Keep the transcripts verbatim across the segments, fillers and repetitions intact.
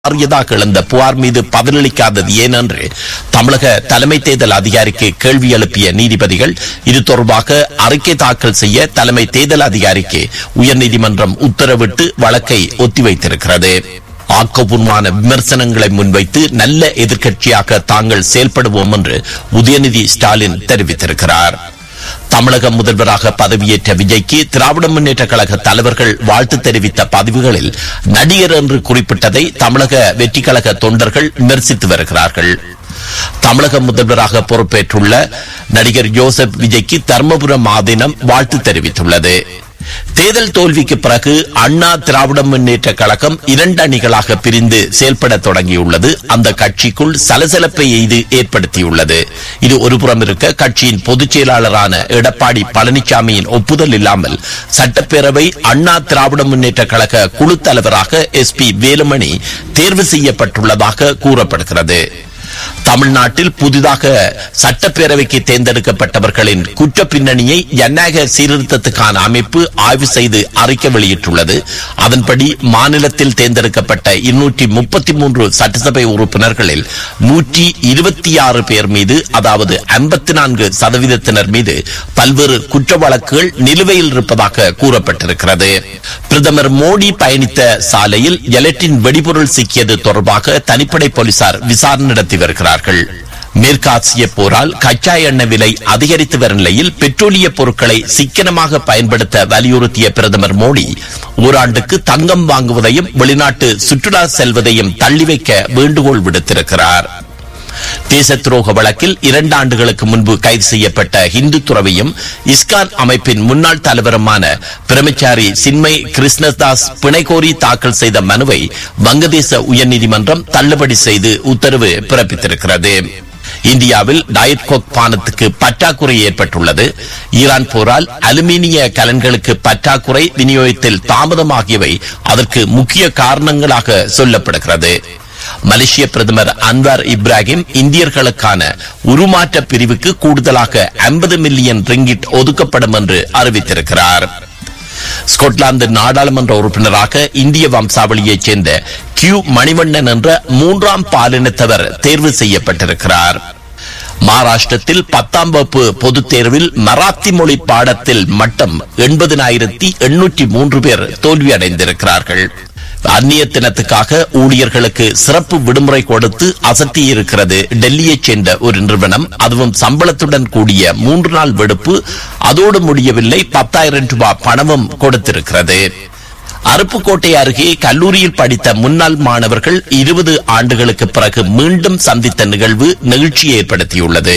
மாறியதாக எழுந்த புகார் மீது பதிலளிக்காதது ஏன் என்று தமிழக தலைமை தேர்தல் அதிகாரிக்கு கேள்வி எழுப்பிய நீதிபதிகள் இது தொடர்பாக அறிக்கை தாக்கல் செய்ய தலைமை தேர்தல் அதிகாரிக்கு உயர்நீதிமன்றம் உத்தரவிட்டு வழக்கை ஒத்திவைத்திருக்கிறது. ஆக்கப்பூர்வமான விமர்சனங்களை முன்வைத்து நல்ல எதிர்க்கட்சியாக தாங்கள் செயல்படுவோம் என்று உதயநிதி ஸ்டாலின் தெரிவித்திருக்கிறார். தமிழக முதல்வராக பதவியேற்ற விஜய்க்கு திராவிட முன்னேற்ற கழக தலைவர்கள் வாழ்த்து தெரிவித்த பதிவுகளில் நடிகர் என்று குறிப்பிட்டதை தமிழக வெற்றி கழக தொண்டர்கள் விமர்சித்து வருகிறார்கள். தமிழக முதல்வராக பொறுப்பேற்றுள்ள நடிகர் ஜோசப் விஜய்க்கு தர்மபுரம் ஆதீனம் வாழ்த்து தெரிவித்துள்ளது. தேர்தல் தோல்விக்கு பிறகு அண்ணா திராவிட முன்னேற்ற கழகம் இரண்டு அணிகளாக பிரிந்து செயல்பட தொடங்கியுள்ளது. அந்த கட்சிக்குள் சலசலப்பை இது ஏற்படுத்தியுள்ளது. இது ஒருபுறம் இருக்க கட்சியின் பொதுச் செயலாளரான எடப்பாடி பழனிசாமியின் ஒப்புதல் இல்லாமல் சட்டப்பேரவை அண்ணா திராவிட முன்னேற்ற கழக குழு தலைவராக எஸ் பி வேலுமணி தேர்வு செய்யப்பட்டுள்ளதாக கூறப்படுகிறது. தமிழ்நாட்டில் புதிதாக சட்டப்பேரவைக்கு தேர்ந்தெடுக்கப்பட்டவர்களின் குற்ற பின்னணியை ஜனநாயக சீர்திருத்தத்துக்கான அமைப்பு ஆய்வு செய்து அறிக்கை வெளியிட்டுள்ளது. அதன்படி மாநிலத்தில் தேர்ந்தெடுக்கப்பட்ட இருநூற்றி முப்பத்தி மூன்று சட்டசபை உறுப்பினர்களில் நூற்றி இருபத்தி ஆறு பேர் மீது, அதாவது ஐம்பத்தி நான்கு சதவீதத்தினர் மீது பல்வேறு குற்ற வழக்குகள் நிலுவையில் இருப்பதாக கூறப்பட்டிருக்கிறது. பிரதமர் மோடி பயணித்த சாலையில் எலக்ட்ரின் வெடிபொருள் சிக்கியது தொடர்பாக தனிப்படை போலீசார் விசாரணை நடத்தி வருகிறார்கள். மேற்காசிய போரால் கச்சா எண்ணெய் விலை அதிகரித்து வரும் நிலையில் பெட்ரோலிய பொருட்களை சிக்கனமாக பயன்படுத்த வலியுறுத்திய பிரதமர் மோடி ஓராண்டுக்கு தங்கம் வாங்குவதையும் வெளிநாட்டு சுற்றுலா செல்வதையும் தள்ளி வைக்க வேண்டுகோள் விடுத்திருக்கிறார். தேச துரோக வழக்கில் இரண்டு ஆண்டுகளுக்கு முன்பு கைது செய்யப்பட்ட இந்து துறவியும் இஸ்கான் அமைப்பின் முன்னாள் தலைவருமான பிரம்மச்சாரி சின்மை கிருஷ்ணதாஸ் பிணை கோரி தாக்கல் செய்த மனுவை வங்கதேச உயர்நீதிமன்றம் தள்ளுபடி செய்து உத்தரவு பிறப்பித்திருக்கிறது. இந்தியாவில் டயட் கோக் பானத்துக்கு பற்றாக்குறை ஏற்பட்டுள்ளது. ஈரான் போரால் அலுமினிய கலன்களுக்கு பற்றாக்குறை, விநியோகத்தில் தாமதமாகியவை அதற்கு முக்கிய காரணங்களாக சொல்லப்படுகிறது. மலேசிய பிரதமர் அன்வார் இப்ராஹிம் இந்தியர்களுக்கான உருமாற்ற பிரிவுக்கு கூடுதலாக ஐம்பது மில்லியன் ரிங்கிட் ஒதுக்கப்படும் என்று அறிவித்திருக்கிறார். ஸ்கொட்லாந்து நாடாளுமன்ற உறுப்பினராக இந்திய வம்சாவளியைச் சேர்ந்த கியூ மணிவண்ணன் என்ற மூன்றாம் பாலினத்தவர் தேர்வு செய்யப்பட்டிருக்கிறார். மகாராஷ்டிரத்தில் பத்தாம் வகுப்பு பொதுத் தேர்வில் மராத்தி மொழி பாடத்தில் மட்டும் எண்பதினாயிரத்தி எண்ணூற்றி மூன்று பேர் தோல்வியடைந்திருக்கிறார்கள். அந்நியத்தினத்துக்காக ஊழியர்களுக்கு சிறப்பு விடுமுறை கொடுத்து அசத்தியிருக்கிறது டெல்லியைச் சேர்ந்த ஒரு நிறுவனம். அதுவும் சம்பளத்துடன் கூடிய மூன்று நாள் விடுப்பு. அதோடு முடியவில்லை, பத்தாயிரம் ரூபாய் பணமும் கொடுத்திருக்கிறது. அருப்புக்கோட்டை அருகே கல்லூரியில் படித்த முன்னாள் மாணவர்கள் இருபது ஆண்டுகளுக்கு பிறகு மீண்டும் சந்தித்த நிகழ்வு நெகிழ்ச்சியை ஏற்படுத்தியுள்ளது.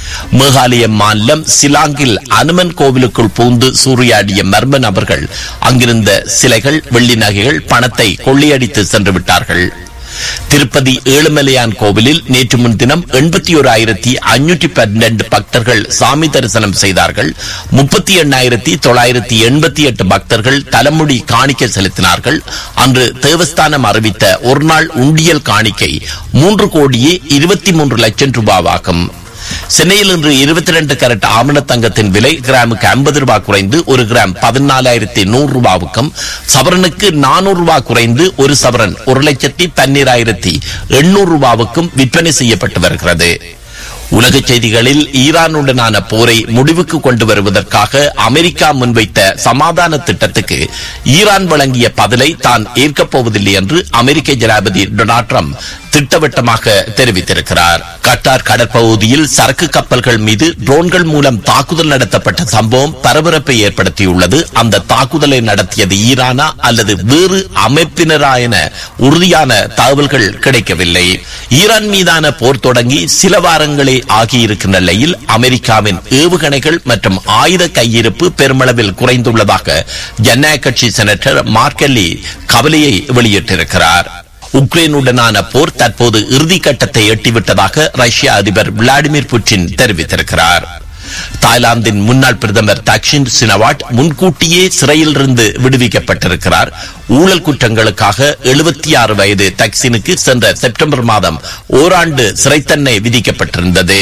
மேகாலய மாநிலம் சிலாங்கில் அனுமன் கோவிலுக்குள் பூந்து சூறையாடிய மர்ம நபர்கள் அங்கிருந்த சிலைகள், வெள்ளி நகைகள், பணத்தை கொள்ளையடித்து சென்று விட்டார்கள். திருப்பதி ஏழுமலையான் கோவிலில் நேற்று முன்தினம் எண்பத்தி ஓர் ஆயிரத்தி ஐநூற்றி பன்னெண்டு பக்தர்கள் சாமி தரிசனம் செய்தார்கள். முப்பத்தி எண்ணாயிரத்தி தொள்ளாயிரத்தி எண்பத்தி எட்டு பக்தர்கள் தலைமுடி காணிக்கை செலுத்தினார்கள். அன்று தேவஸ்தானம் அறிவித்த ஒரு நாள் உண்டியல் காணிக்கை மூன்று கோடியே இருபத்தி மூன்று லட்சம் ரூபாவாகும். சென்னையில் இன்று இருபத்தி இரண்டு கேரட் ஆமண தங்கத்தின் விலை கிராமுக்கு ஐம்பது ரூபாய் குறைந்து ஒரு கிராம் பதினாலாயிரத்தி நூறு ரூபாவுக்கும், சவரனுக்கு நானூறு ரூபாய் குறைந்து ஒரு சவரன் ஒரு லட்சத்தி பன்னிராயிரத்தி எண்ணூறு ரூபாவுக்கும் விற்பனை செய்யப்பட்டு வருகிறது. உலக செய்திகளில் ஈரானுடனான போரை முடிவுக்கு கொண்டு வருவதற்காக அமெரிக்கா முன்வைத்த சமாதான திட்டத்துக்கு ஈரான் வழங்கிய பதிலை தான் ஏற்கப் போவதில்லை என்று அமெரிக்க ஜனாதிபதி டொனால்ட் ட்ரம்ப் திட்டவட்டமாக தெரிவித்திருக்கிறார். கட்டார் கடற்பகுதியில் சரக்கு கப்பல்கள் மீது ட்ரோன்கள் மூலம் தாக்குதல் நடத்தப்பட்ட சம்பவம் பரபரப்பை ஏற்படுத்தியுள்ளது. அந்த தாக்குதலை நடத்தியது ஈரானா அல்லது வேறு அமைப்பினரா என உறுதியான தகவல்கள் கிடைக்கவில்லை. ஈரான் மீதான போர் தொடங்கி சில வாரங்களே ஆகியிருக்கின்ற நிலையில் அமெரிக்காவின் ஏவுகணைகள் மற்றும் ஆயுத கையிருப்பு பெருமளவில் குறைந்துள்ளதாக ஜனநாயக கட்சி செனட்டர் மார்கெல்லி கவலையை வெளியிட்டிருக்கிறார். உக்ரைனுடனான போர் தற்போது இறுதிக்கட்டத்தை எட்டிவிட்டதாக ரஷ்ய அதிபர் விளாடிமிர் புட்டின் தெரிவித்திருக்கிறார். தாய்லாந்தின் முன்னாள் பிரதமர் தக்ஷின் சினவாட் முன்கூட்டியே சிறையில் இருந்து விடுவிக்கப்பட்டிருக்கிறார். ஊழல் குற்றங்களுக்காக எழுபத்தி ஆறு வயது தக்ஷினுக்கு சென்ற செப்டம்பர் மாதம் ஓராண்டு சிறை தண்டனை விதிக்கப்பட்டிருந்தது.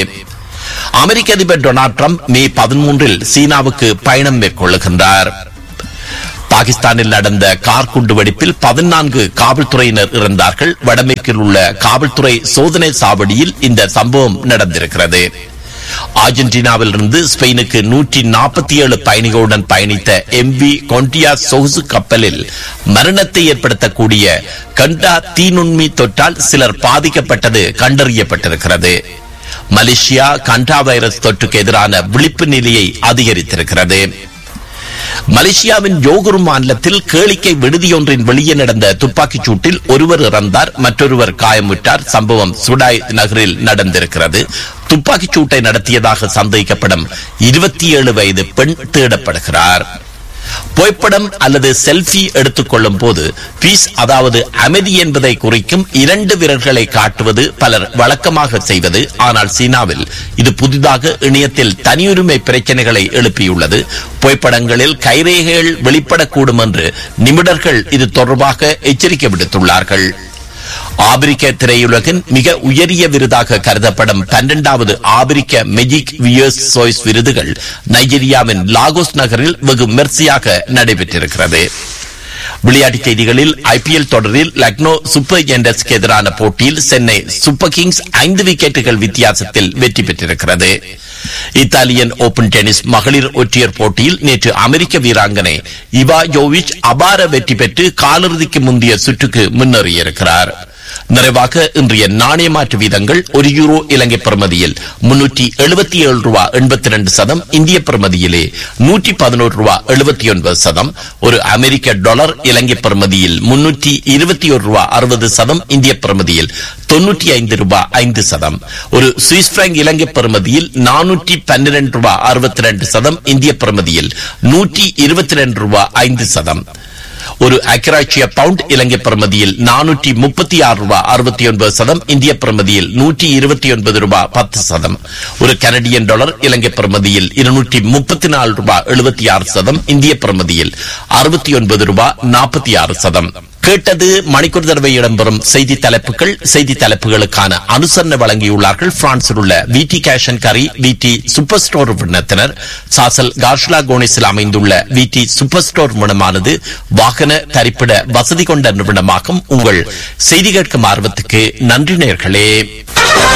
அமெரிக்க அதிபர் டொனால்ட் ட்ரம்ப் மே பதிமூன்றில் சீனாவுக்கு பயணம் மேற்கொள்ளுகின்றார். பாகிஸ்தானில் நடந்த கார் குண்டுவெடிப்பில் பதினான்கு காவல்துறையினர் இறந்தார்கள். வடமேற்கில் உள்ள காவல்துறை சோதனை சாவடியில் இந்த சம்பவம் நடந்திருக்கிறது. அர்ஜென்டினாவில் இருந்து ஸ்பெயினுக்கு நூற்றி நாற்பத்தி ஏழு பயணிகளுடன் பயணித்த எம்பி கொண்டியா சொகுசு கப்பலில் மரணத்தை ஏற்படுத்தக்கூடிய கண்டா தீநுண்மி தொற்றால் சிலர் பாதிக்கப்பட்டது கண்டறியப்பட்டிருக்கிறது. மலேசியா கண்டா வைரஸ் தொற்றுக்கு எதிரான விழிப்பு நிலையை அதிகரித்திருக்கிறது. மலேசியாவின் யோகூர் மாநிலத்தில் கேளிக்கை விடுதியொன்றின் வெளியே நடந்த துப்பாக்கிச் சூட்டில் ஒருவர் இறந்தார், மற்றொருவர் காயமுற்றார். சம்பவம் சுடாய் நகரில் நடந்திருக்கிறது. துப்பாக்கிச் சூட்டை நடத்தியதாக சந்தேகிக்கப்படும் இருபத்தி ஏழு வயது பெண் தேடப்படுகிறார். புகைப்படம் அல்லது செல்ஃபி எடுத்துக் கொள்ளும் போது பீஸ் அதாவது அமைதி என்பதை குறிக்கும் இரண்டு விரல்களை காட்டுவது பலர் வழக்கமாக செய்வது. ஆனால் சீனாவில் இது புதிதாக இணையத்தில் தனியுரிமை பிரச்சனைகளை எழுப்பியுள்ளது. புகைப்படங்களில் கைரேகைகள் வெளிப்படக்கூடும் என்று நிபுணர்கள் இது தொடர்பாக எச்சரிக்கை விடுத்துள்ளார்கள். ஆபிரிக்க திரையுலகின் மிக உயரிய விருதாக கருதப்படும் பன்னிரண்டாவது ஆபிரிக்க மெஜிக் வியர்ஸ் சோய்ஸ் விருதுகள் நைஜீரியாவின் லாகோஸ் நகரில் வெகு விமர்சையாக நடைபெற்றிருக்கிறது. விளையாட்டுச் செய்திகளில் ஐபிஎல் தொடரில் லக்னோ சூப்பர் ஜெயண்ட்ஸ்க்கு எதிரான போட்டியில் சென்னை சூப்பர் கிங்ஸ் ஐந்து விக்கெட்டுகள் வித்தியாசத்தில் வெற்றி பெற்றிருக்கிறது. இத்தாலியன் ஓபன் டென்னிஸ் மகளிர் ஒற்றையர் போட்டியில் நேற்று அமெரிக்க வீராங்கனை இவா ஜோவிச் அபார வெற்றி பெற்று காலிறுதிக்கு முந்தைய சுற்றுக்கு முன்னேறியிருக்கிறார். நிறைவாக இன்றைய நாணய மாற்று வீதங்கள்: ஒரு யூரோ இலங்கை பிரமதியில் முன்னூற்றி எழுபத்தி ஏழு ரூபா எண்பத்தி இரண்டு சதம், இந்திய பிரமதியிலே நூற்றி பதினோரு ரூபா எழுபத்தி ஒன்பது சதம். ஒரு அமெரிக்க டாலர் இலங்கை பிரமதியில் முன்னூற்றி இருபத்தி ஒரு ரூபா அறுபது சதம், இந்திய பிரமதியில் தொன்னூற்றி ஐந்து ரூபா ஐந்து சதம். ஒரு சுவிஸ் பிராங்க் இலங்கை பிரமதியில் நானூற்றி பன்னிரண்டு ரூபா அறுபத்தி இரண்டு சதம், இந்திய பிரமதியில் நூற்றி இருபத்தி இரண்டு ரூபா ஐந்து சதம். ஒரு அக்கராட்சிய பவுண்ட் இலங்கை பிரமதியில் நானூற்றி முப்பத்தி ஆறு ரூபா அறுபத்தி ஒன்பது சதம், இந்திய பிரமதியில் நூற்றி இருபத்தி ஒன்பது ரூபா பத்து சதம். ஒரு கனடியன் டாலர் இலங்கை பிரமதியில் இருநூற்றி முப்பத்தி நாலு ரூபா எழுபத்தி ஆறு சதம், இந்திய பிரமதியில் அறுபத்தி ஒன்பது ரூபா நாற்பத்தி ஆறு சதம். கேட்டது மணிக்கூர் தடவை இடம்பெறும் செய்தி தலைப்புகள். செய்தி தலைப்புகளுக்கான அனுசரணை வழங்கியுள்ளார்கள் பிரான்சில் உள்ள விடி கேஷ் அண்ட் கரி விடி சூப்பர் ஸ்டோர் நிறுவனத்தினர். சாசல் கார்ஷ்லா கோனிஸில் அமைந்துள்ள விடி சூப்பர் ஸ்டோர் நிறுவனமானது வாகன தரிப்பிட வசதி கொண்ட நிறுவனமாகும். உங்கள் செய்தி கேட்கும் ஆர்வத்துக்கு நன்றி நேயர்களே.